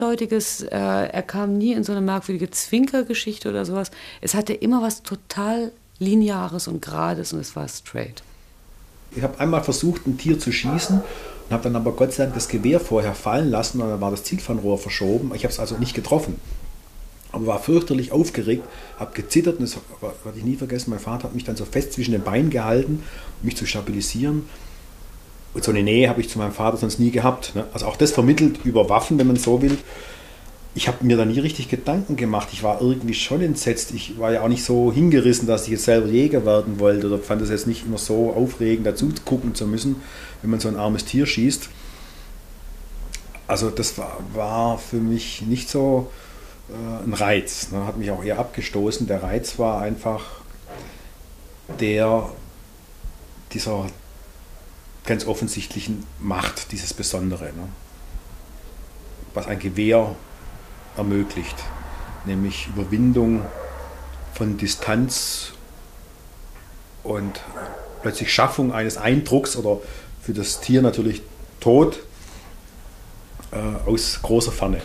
Eindeutiges, er kam nie in so eine merkwürdige Zwinkergeschichte oder sowas. Es hatte immer was total Lineares und Gerades und es war straight. Ich habe einmal versucht, ein Tier zu schießen und habe dann aber Gott sei Dank das Gewehr vorher fallen lassen und dann war das Zielfernrohr verschoben. Ich habe es also nicht getroffen. Aber war fürchterlich aufgeregt, habe gezittert und das werde ich nie vergessen. Mein Vater hat mich dann so fest zwischen den Beinen gehalten, um mich zu stabilisieren. Und so eine Nähe habe ich zu meinem Vater sonst nie gehabt. Ne? Also auch das vermittelt über Waffen, wenn man so will. Ich habe mir da nie richtig Gedanken gemacht. Ich war irgendwie schon entsetzt. Ich war ja auch nicht so hingerissen, dass ich jetzt selber Jäger werden wollte oder fand es jetzt nicht immer so aufregend, dazu gucken zu müssen, wenn man so ein armes Tier schießt. Also das war für mich nicht so ein Reiz. Ne? Hat mich auch eher abgestoßen. Der Reiz war einfach dieser ganz offensichtlichen Macht, dieses Besondere, ne? Was ein Gewehr ermöglicht, nämlich Überwindung von Distanz und plötzlich Schaffung eines Eindrucks oder für das Tier natürlich Tod aus großer Ferne.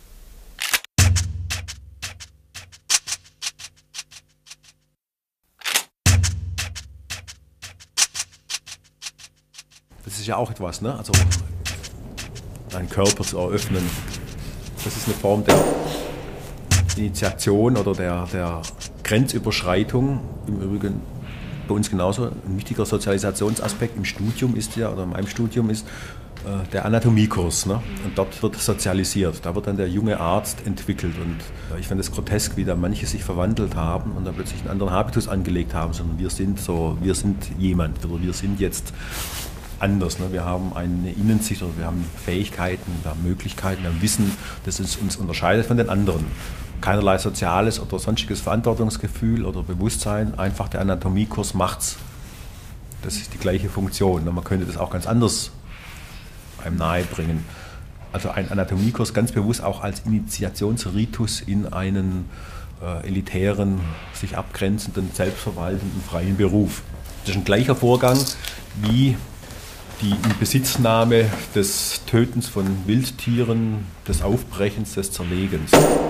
Das ist ja auch etwas, ne? Also einen Körper zu eröffnen. Das ist eine Form der Initiation oder der Grenzüberschreitung. Im Übrigen bei uns genauso ein wichtiger Sozialisationsaspekt im Studium ist ja, oder in meinem Studium ist der Anatomiekurs. Ne? Und dort wird sozialisiert. Da wird dann der junge Arzt entwickelt. Und ich finde es grotesk, wie da manche sich verwandelt haben und dann plötzlich einen anderen Habitus angelegt haben, sondern wir sind jemand oder wir sind jetzt anders. Ne? Wir haben eine Innensicht oder wir haben Fähigkeiten, wir haben Möglichkeiten, wir haben Wissen, das uns unterscheidet von den anderen. Keinerlei soziales oder sonstiges Verantwortungsgefühl oder Bewusstsein, einfach der Anatomiekurs macht's. Das ist die gleiche Funktion. Man könnte das auch ganz anders einem nahebringen. Also ein Anatomiekurs ganz bewusst auch als Initiationsritus in einen elitären, sich abgrenzenden, selbstverwaltenden, freien Beruf. Das ist ein gleicher Vorgang wie die Inbesitznahme des Tötens von Wildtieren, des Aufbrechens, des Zerlegens.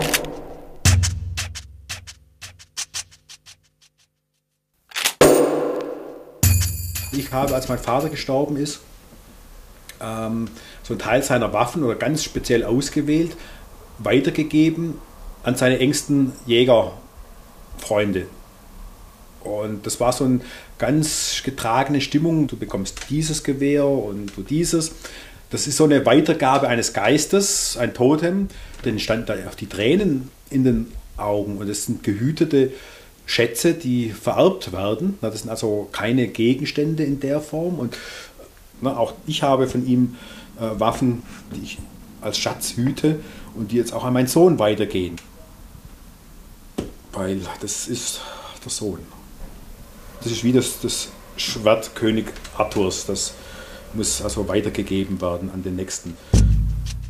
Ich habe, als mein Vater gestorben ist, so einen Teil seiner Waffen oder ganz speziell ausgewählt, weitergegeben an seine engsten Jägerfreunde. Und das war so eine ganz getragene Stimmung. Du bekommst dieses Gewehr und du dieses. Das ist so eine Weitergabe eines Geistes, ein Totem. Dann stand da auch die Tränen in den Augen. Und das sind gehütete Schätze, die vererbt werden. Das sind also keine Gegenstände in der Form. Und auch ich habe von ihm Waffen, die ich als Schatz hüte und die jetzt auch an meinen Sohn weitergehen. Weil das ist der Sohn. Das ist wie das Schwert König Arthurs. Das muss also weitergegeben werden an den Nächsten.